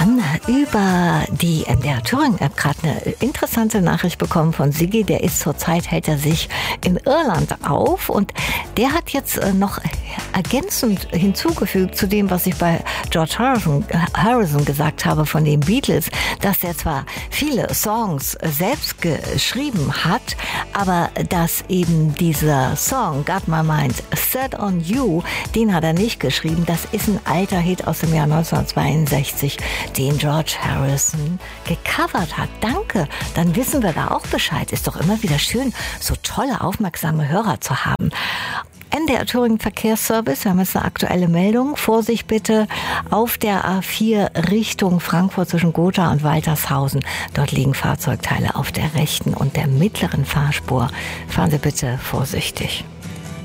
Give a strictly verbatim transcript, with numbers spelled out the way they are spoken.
dran. Über die M D R Thüringen App gerade eine interessante Nachricht bekommen von Siggi. Der ist zurzeit, hält er sich in Irland auf und der hat jetzt noch ergänzend hinzugefügt zu dem, was ich bei George Harrison, Harrison gesagt habe von den Beatles, dass er zwar viele Songs selbst geschrieben hat, aber dass eben dieser Song Got My Mind Set on You, den hat er nicht geschrieben. Das ist ein alter Hit aus dem Jahr neunzehnhundertzweiundsechzig, den George Harrison gecovert hat. Danke, dann wissen wir da auch Bescheid. Ist doch immer wieder schön, so tolle, aufmerksame Hörer zu haben. M D R Thüringen Verkehrsservice, wir haben jetzt eine aktuelle Meldung. Vorsicht bitte auf der A vier Richtung Frankfurt zwischen Gotha und Waltershausen. Dort liegen Fahrzeugteile auf der rechten und der mittleren Fahrspur. Fahren Sie bitte vorsichtig.